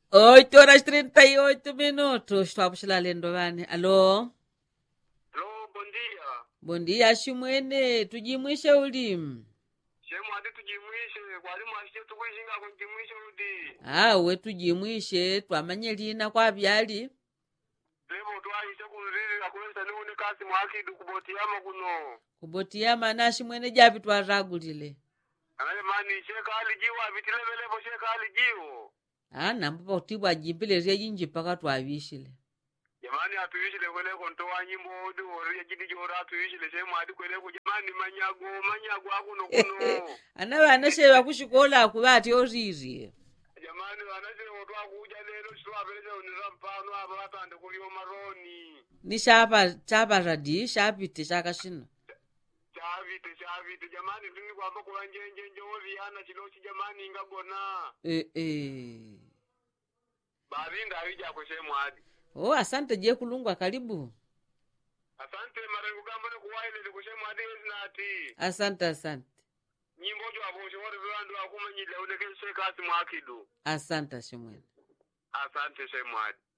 8 horas 38 minutos. Estou lendo vani. Alô? Alô, bom dia. Bom dia, Shimwene. Tujimwishe ulimu. Shemu ati tujimwishe, kwalimu asije tukuishinga kujimwishe udi. We tujimwishe, twamanye lina kwa byali. Lebo twaishe kunriri akulesa niune kasi mwakidu kubotiyama kuno. Kubotiyama na Shimwene japi twaragulile. Anaye mani sheka alijiwa vitilebelebo sheka alijiwo. Nambupa utibwa jimpile rya jinji paka twavishile. Jamani atuishile kwele kontowa nyimbo udi woriya jidi jora atuishile shemu adi kwele kujamani manyago akuno kuno. Anawe anashewa kushikola akubati oriri. Jamani wanashe wotwa kuja lelo shwa beleze unira mpano aba batande kuliyo maroni. Ni chapa radi, chapite chakashina. Chavite jamani tuni kwamba kuwa njenje oviyana chilochi jamani ingagona. Barinda hawija kushemu hadi. Asante je kulungwa karibu. Asante marengu gamba ni kuwaile kushemu hadi nati. Asante. Nyimbo jo aboshe wori viwandu wakumanyile uleke shekasi mwakidu. Asante Shimwene. Asante shemu hadi.